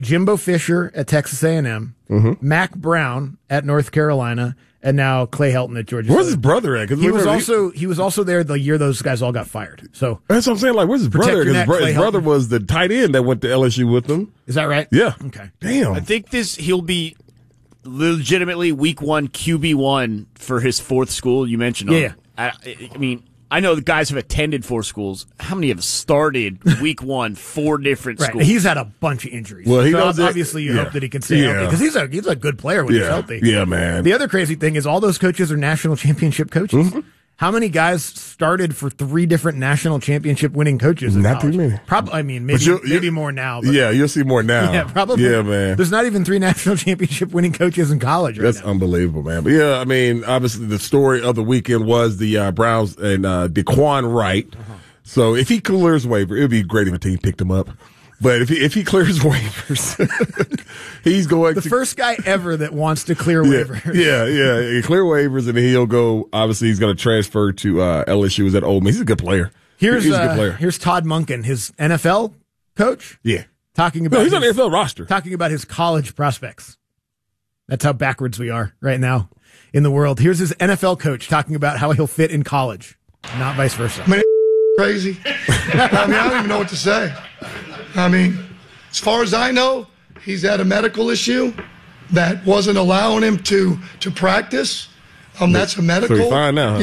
Jimbo Fisher at Texas A&M, Mac Brown at North Carolina, and now Clay Helton at Georgia. Where's his brother at? He was also there the year those guys all got fired. So that's what I'm saying. Like, where's his brother? Because his brother was the tight end that went to LSU with him. Is that right? Yeah. Okay. Damn. I think he'll be legitimately week 1 QB1 for his fourth school. You mentioned. Yeah. I mean, I know the guys have attended 4 schools. How many have started week 1 4 different schools? He's had a bunch of injuries. Well, obviously you hope that he can stay healthy because he's a good player when he's healthy. Yeah, man. The other crazy thing is all those coaches are national championship coaches. Mm-hmm. How many guys started for 3 different national championship winning coaches? Not too many. Probably. I mean, maybe more now. But you'll see more now. Yeah, probably. Yeah, man. There's not even 3 national championship winning coaches in college. That's unbelievable, man. But yeah, I mean, obviously the story of the weekend was the Browns and Daquan Wright. Uh-huh. So if he clears waiver, it would be great if a team picked him up. But if he clears waivers, he's going the first guy ever that wants to clear waivers. Yeah. Clear waivers, and he'll go. Obviously, he's going to transfer to LSU. Is at Ole Miss. He's a good player. Here's a good player. Here's Todd Monken, his NFL coach. Yeah, talking about he's on the NFL roster. Talking about his college prospects. That's how backwards we are right now in the world. Here's his NFL coach talking about how he'll fit in college, not vice versa. I mean, crazy. I don't even know what to say. I mean, as far as I know, he's had a medical issue that wasn't allowing him to practice. That's a medical, so fine now,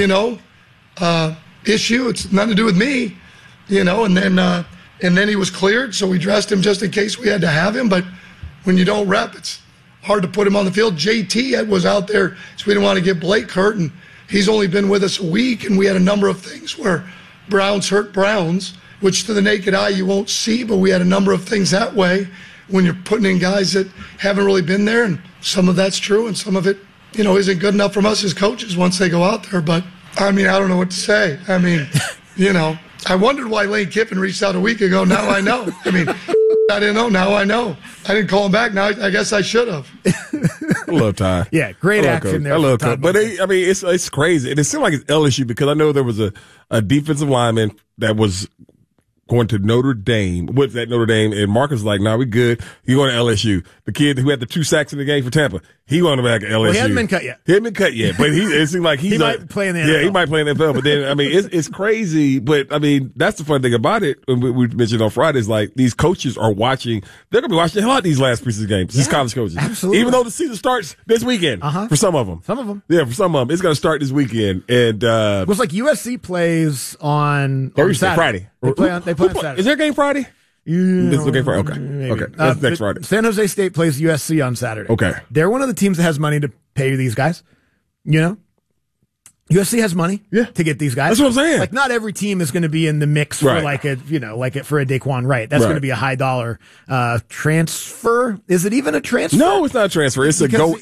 issue. It's nothing to do with me, And then he was cleared, so we dressed him just in case we had to have him. But when you don't rep, it's hard to put him on the field. JT was out there, so we didn't want to get Blake hurt, and he's only been with us a week, and we had a number of things where Browns hurt Browns, which to the naked eye you won't see, but we had a number of things that way when you're putting in guys that haven't really been there, and some of that's true, and some of it, isn't good enough from us as coaches once they go out there. But, I mean, I don't know what to say. I mean, I wondered why Lane Kiffin reached out a week ago. Now I know. I mean, I didn't know. Now I know. I didn't call him back. Now I guess I should have. I love Ty. Yeah, great action there. I love Ty. But, it's crazy. And it seemed like it's LSU because I know there was a defensive lineman that was going to Notre Dame, with that Notre Dame, and Marcus was like, we good. He going to LSU. The kid who had the 2 sacks in the game for Tampa, he going back at LSU. Well, he hadn't been cut yet. But it seemed like he might play in the NFL. Yeah, he might play in the NFL. But then, I mean, it's crazy. But, I mean, that's the fun thing about it. We mentioned on Friday is like these coaches are watching. They're going to be watching the hell out of these last preseason games. These college coaches. Absolutely. Even though the season starts this weekend for some of them. Some of them. Yeah, for some of them. It's going to start this weekend. And it was like USC plays on Thursday, Friday. They play on Saturday. Is there a game Friday? This is a game Friday. Okay. Maybe. Okay. That's next Friday. San Jose State plays USC on Saturday. Okay. They're one of the teams that has money to pay these guys. USC has money to get these guys. That's what I'm saying. Like, not every team is going to be in the mix for for a Daquan Wright. That's going to be a high dollar transfer. Is it even a transfer? No, it's not a transfer. It's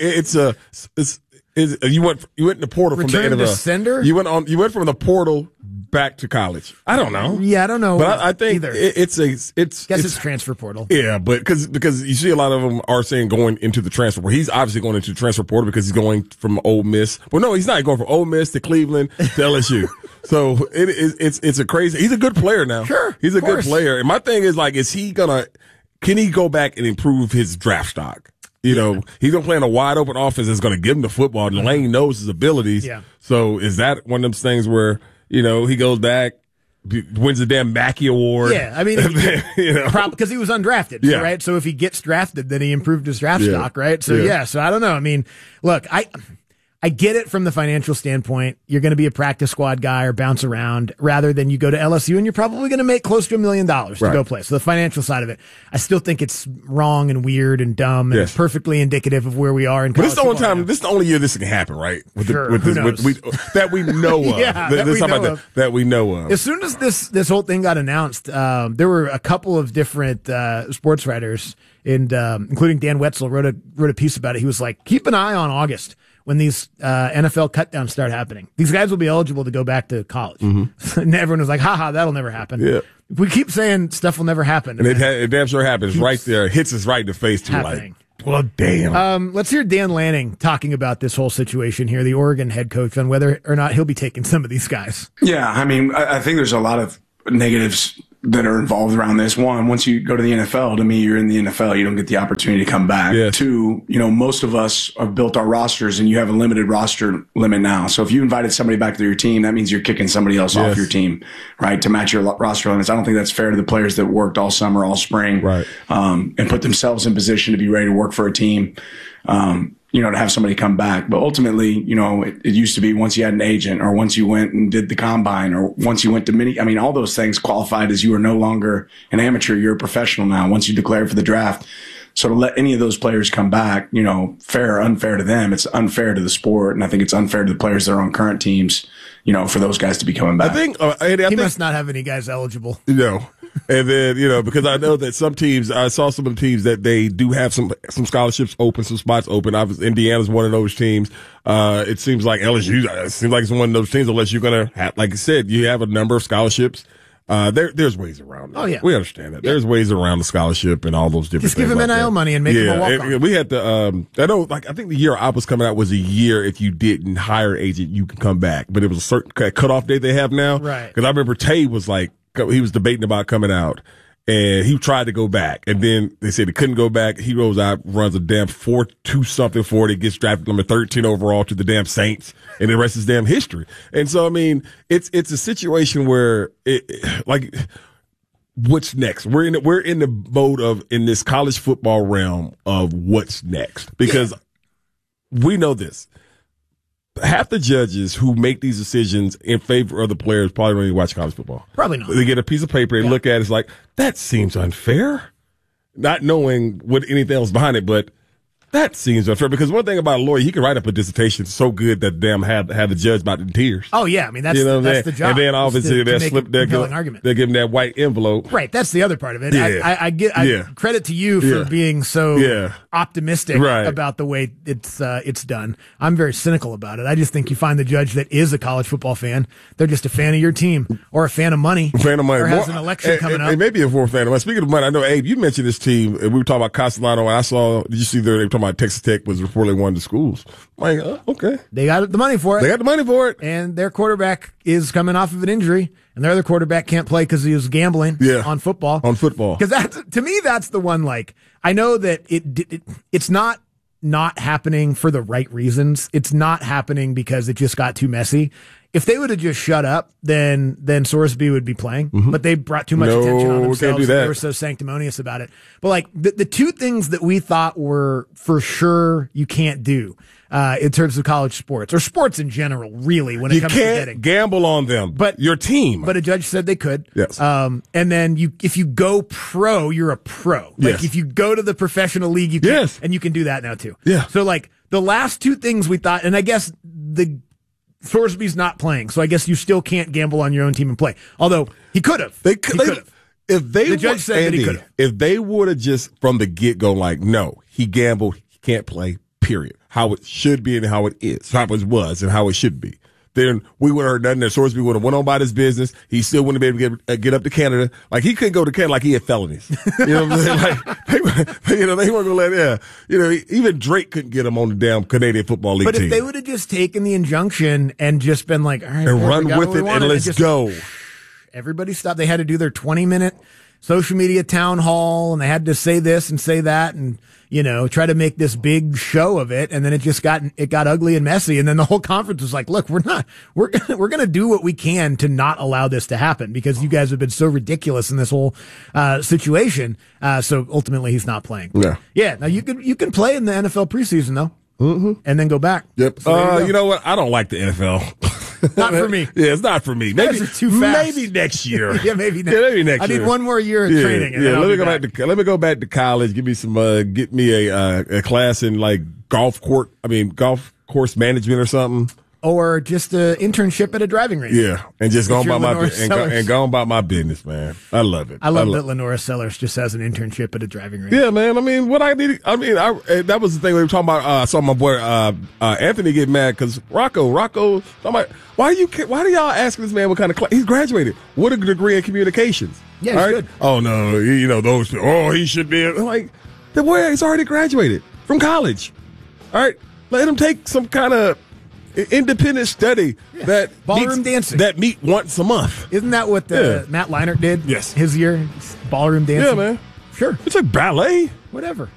you went in the portal from the end of to sender? You went from the portal back to college. I don't know. Yeah, I don't know. But I think either. it's transfer portal. Yeah, but because you see a lot of them are saying going into the transfer portal. He's obviously going into the transfer portal because he's going from Ole Miss. Well, no, he's not going from Ole Miss to Cleveland to LSU. So it's a crazy. He's a good player now. Sure, he's a good player. And my thing is like, can he go back and improve his draft stock? He's going to play in a wide open offense that's going to give him the football. And Lane knows his abilities. Yeah. So is that one of those things where, he goes back, wins the damn Mackey Award? Yeah. I mean, because he was undrafted, right? So if he gets drafted, then he improved his draft stock, right? So, so I don't know. I mean, look, I get it from the financial standpoint. You're going to be a practice squad guy or bounce around rather than you go to LSU and you're probably going to make close to $1 million to go play. So the financial side of it, I still think it's wrong and weird and dumb and it's perfectly indicative of where we are in college. But this is the only year this can happen, right? That we know of. That we know of. As soon as this whole thing got announced, there were a couple of different sports writers, and including Dan Wetzel wrote a piece about it. He was like, keep an eye on August when these NFL cutdowns start happening. These guys will be eligible to go back to college. Mm-hmm. And everyone was like, that'll never happen. Yeah. If we keep saying stuff will never happen. And it damn sure happens right there. It hits us right in the face too. Happening. Well, damn. Let's hear Dan Lanning talking about this whole situation here, the Oregon head coach, on whether or not he'll be taking some of these guys. Yeah, I mean, I think there's a lot of negatives that are involved around this. One, once you go to the NFL, to me, you're in the NFL. You don't get the opportunity to come back. Yes. Two, most of us have built our rosters, and you have a limited roster limit now. So if you invited somebody back to your team, that means you're kicking somebody else off your team, right, to match your roster limits. I don't think that's fair to the players that worked all summer, all spring, right, and put themselves in position to be ready to work for a team. To have somebody come back. But ultimately, it used to be once you had an agent, or once you went and did the combine, or once you went to all those things qualified as you are no longer an amateur, you're a professional now once you declared for the draft. So to let any of those players come back, fair or unfair to them, it's unfair to the sport. And I think it's unfair to the players that are on current teams, for those guys to be coming back. I think he must not have any guys eligible. And then, because I know that some teams, I saw some of the teams that they do have some scholarships open, some spots open. Indiana's one of those teams. It seems like LSU, it seems like it's one of those teams, unless you're going to have, like I said, you have a number of scholarships. There's ways around it. Oh, yeah. We understand that. Yeah. There's ways around the scholarship and all those different things. Just give him NIL money and make him a walk-on. We had I think the year I was coming out was a year if you didn't hire an agent, you can come back. But it was a certain cutoff date they have now. Right. Because I remember Tay was like, he was debating about coming out, and he tried to go back, and then they said he couldn't go back. He goes out, runs a damn 4.2 something 40, gets drafted number 13 overall to the damn Saints, and the rest is damn history. And so, I mean, it's a situation where what's next? We're in the mode of, in this college football realm of what's next, because we know this. Half the judges who make these decisions in favor of the players probably don't even watch college football. Probably not. They get a piece of paper, they look at it, it's like, that seems unfair. Not knowing what anything else behind it, but that seems unfair. Because one thing about a lawyer, he can write up a dissertation so good that damn have the judge about in tears. Oh, yeah. I mean, that's the job. And then obviously they'll give him that white envelope. Right. That's the other part of it. Yeah. I credit to you for being so optimistic about the way it's done. I'm very cynical about it. I just think you find the judge that is a college football fan. They're just a fan of your team, or a fan of money. Or has an election coming up. Maybe a fan of money. Speaking of money, I know, Abe, you mentioned this team, and we were talking about Castellano, and did you see they were talking about Texas Tech was reportedly one of the schools. I'm like, okay. They got the money for it. And their quarterback is coming off of an injury, and their other quarterback can't play because he was gambling on football. Because to me, that's the one, I know that it's not happening for the right reasons. It's not happening because it just got too messy. If they would have just shut up, then Sorsby would be playing. Mm-hmm. But they brought too much attention on themselves. Can't do that. They were so sanctimonious about it. But the two things that we thought were for sure you can't do in terms of college sports, or sports in general, really, when it comes to betting. You can't gamble on them, but your team. But a judge said they could. Yes. And then if you go pro, you're a pro. Yes. If you go to the professional league, you can. Yes. And you can do that now too. Yeah. So the last two things we thought, and I guess Thorsby's not playing, so I guess you still can't gamble on your own team and play. Although he could have. He could have. The judge said that he could have. If they would have just from the get go, no, he gambled, he can't play, period. How it should be and how it is, how it was and how it should be. Then we would have heard nothing. Sorsby would have went on about his business. He still wouldn't be able to get up to Canada. He couldn't go to Canada he had felonies. You know what I'm saying? They weren't going to let even Drake couldn't get him on the damn Canadian Football League team. But if they would have just taken the injunction and just been like, all right, and run with it and let's go. Everybody stopped. They had to do their 20-minute social media town hall, and they had to say this and say that, and try to make this big show of it. And then it got ugly and messy. And then the whole conference was like, look, we're going to do what we can to not allow this to happen, because you guys have been so ridiculous in this whole situation. So ultimately he's not playing. Yeah. Yeah. Now you can play in the NFL preseason though. Mm-hmm. And then go back. Yep. So you know what? I don't like the NFL. Not for me. Yeah, it's not for me. Maybe too fast. Maybe next year. Yeah, maybe next year. I need one more year of training. Yeah, let me go back to college. Give me some. Get me a class in golf course management or something. Or just an internship at a driving range. Yeah, and just go about my business, man. I love it. I love that Lenora Sellers just has an internship at a driving range. Yeah, man. I mean, that was the thing we were talking about. I saw my boy Anthony get mad because Rocco. I'm like, why do y'all ask this man what kind of class? He's graduated with a degree in communications. Yeah, he's good. Oh no, those. Oh, he should be. I'm like, he's already graduated from college. All right, let him take some kind of independent study that ballroom dancing that meet once a month. Isn't that what Matt Leinart did? Yes, his year ballroom dancing. Yeah, man. Sure, it's like ballet. Whatever.